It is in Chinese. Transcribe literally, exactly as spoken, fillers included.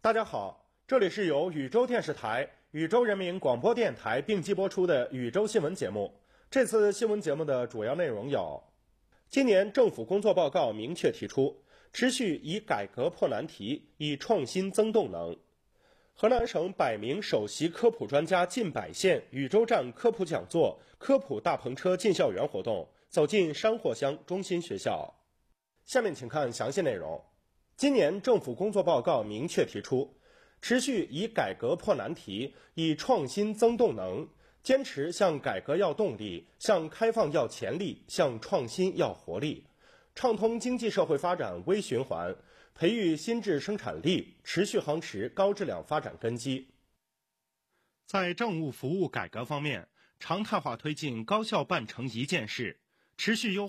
大家好，这里是由禹州电视台、禹州人民广播电台并机播出的禹州新闻节目。这次新闻节目的主要内容有：今年政府工作报告明确提出，持续以改革破难题，以创新增动能。河南省百名首席科普专家进百县禹州站科普讲座、科普大篷车进校园活动走进山霍乡中心学校。下面请看详细内容。今年政府工作报告明确提出，持续以改革破难题，以创新增动能，坚持向改革要动力，向开放要潜力，向创新要活力，畅通经济社会发展微循环，培育新质生产力，持续夯实高质量发展根基。在政务服务改革方面，常态化推进高校办成一件事，持续优